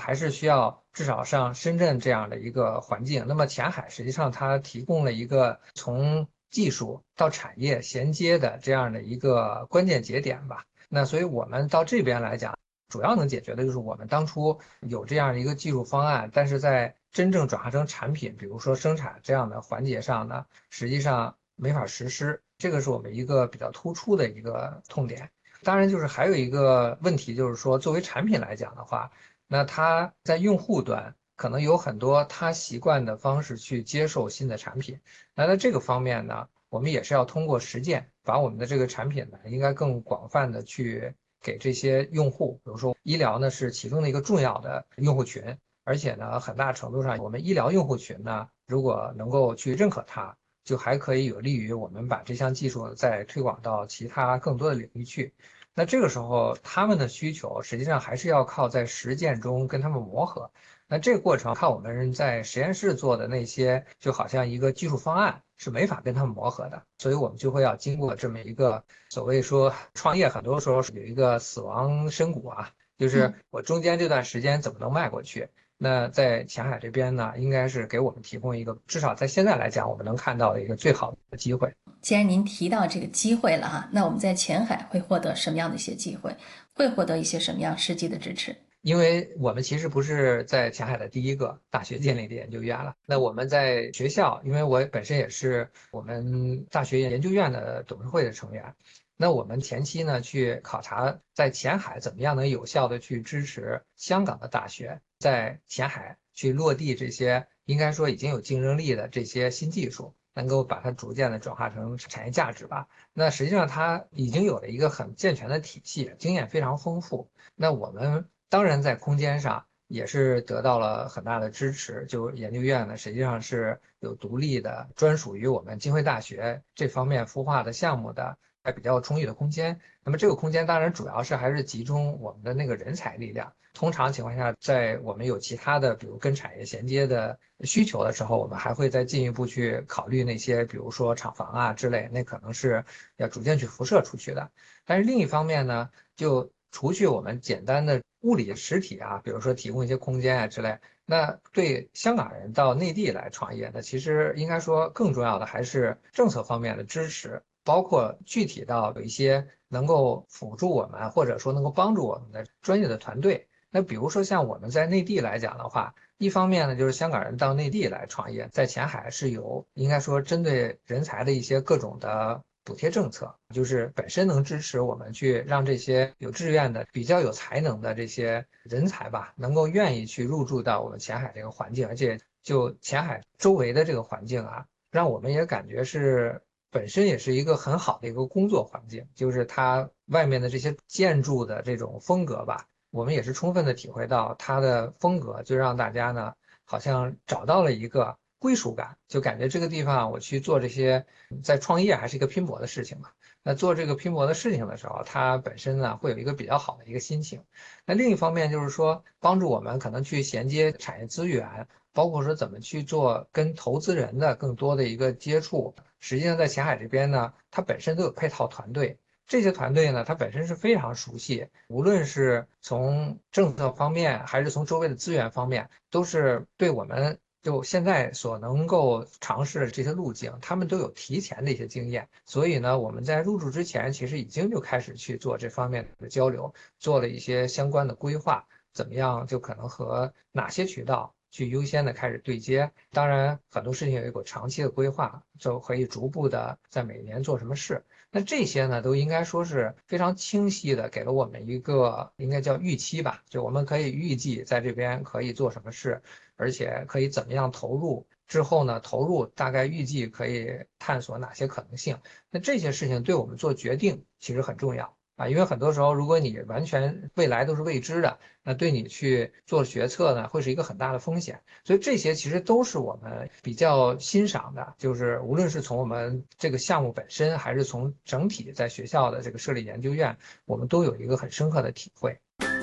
还是需要至少像深圳这样的一个环境。那么前海实际上它提供了一个从技术到产业衔接的这样的一个关键节点吧。那所以我们到这边来讲，主要能解决的就是我们当初有这样一个技术方案，但是在真正转化成产品，比如说生产这样的环节上呢，实际上没法实施，这个是我们一个比较突出的一个痛点。当然，就是还有一个问题，就是说作为产品来讲的话，那它在用户端可能有很多他习惯的方式去接受新的产品。那在这个方面呢，我们也是要通过实践，把我们的这个产品呢，应该更广泛的去给这些用户，比如说医疗呢是其中的一个重要的用户群，而且呢，很大程度上我们医疗用户群呢，如果能够去认可它，就还可以有利于我们把这项技术再推广到其他更多的领域去。那这个时候，他们的需求实际上还是要靠在实践中跟他们磨合。那这个过程靠我们在实验室做的那些，就好像一个技术方案是没法跟他们磨合的，所以我们就会要经过这么一个所谓说创业，很多时候是有一个死亡深谷啊，就是我中间这段时间怎么能迈过去。那在前海这边呢，应该是给我们提供一个，至少在现在来讲，我们能看到的一个最好的机会。 既然您提到这个机会了哈，那我们在前海会获得什么样的一些机会？会获得一些什么样实际的支持？ 因为我们其实不是在前海的第一个大学建立的研究院了。那我们在学校，因为我本身也是我们大学研究院的董事会的成员，那我们前期呢去考察在前海怎么样能有效的去支持香港的大学在前海去落地这些应该说已经有竞争力的这些新技术，能够把它逐渐的转化成产业价值吧。那实际上它已经有了一个很健全的体系，经验非常丰富。那我们当然在空间上也是得到了很大的支持，就研究院呢实际上是有独立的专属于我们浸会大学这方面孵化的项目的还比较充裕的空间。那么这个空间当然主要是还是集中我们的那个人才力量。通常情况下，在我们有其他的，比如跟产业衔接的需求的时候，我们还会再进一步去考虑那些，比如说厂房啊之类，那可能是要逐渐去辐射出去的。但是另一方面呢，就除去我们简单的物理实体啊，比如说提供一些空间啊之类，那对香港人到内地来创业呢，其实应该说更重要的还是政策方面的支持，包括具体到有一些能够辅助我们，或者说能够帮助我们的专业的团队。那比如说像我们在内地来讲的话，一方面呢，就是香港人到内地来创业，在前海是有应该说针对人才的一些各种的补贴政策，就是本身能支持我们去让这些有志愿的、比较有才能的这些人才吧，能够愿意去入驻到我们前海这个环境，而且就前海周围的这个环境啊，让我们也感觉是本身也是一个很好的一个工作环境，就是它外面的这些建筑的这种风格吧。我们也是充分的体会到它的风格，就让大家呢好像找到了一个归属感，就感觉这个地方我去做这些，在创业还是一个拼搏的事情嘛。那做这个拼搏的事情的时候，它本身呢会有一个比较好的一个心情。那另一方面就是说，帮助我们可能去衔接产业资源，包括说怎么去做跟投资人的更多的一个接触。实际上在前海这边呢，它本身都有配套团队。这些团队呢，它本身是非常熟悉，无论是从政策方面，还是从周围的资源方面，都是对我们就现在所能够尝试的这些路径，他们都有提前的一些经验。所以呢，我们在入驻之前，其实已经就开始去做这方面的交流，做了一些相关的规划，怎么样就可能和哪些渠道去优先的开始对接。当然，很多事情有一个长期的规划，就可以逐步的在每年做什么事。那这些呢，都应该说是非常清晰的给了我们一个应该叫预期吧，就我们可以预计在这边可以做什么事，而且可以怎么样投入。之后呢，投入大概预计可以探索哪些可能性。那这些事情对我们做决定其实很重要。啊，因为很多时候，如果你完全未来都是未知的，那对你去做决策呢，会是一个很大的风险。所以这些其实都是我们比较欣赏的，就是无论是从我们这个项目本身，还是從整體在學校的這個設立研究院，我們都有一個很深刻的體會。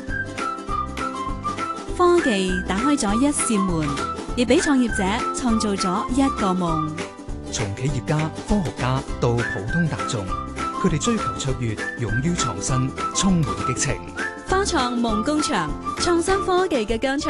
科技打開咗一扇門，亦俾創業者創造咗一個夢。 從企業家、科學家到普通大眾，佢哋追求卓越，勇於創新，充滿激情。 科創夢工場，創新科技嘅疆場。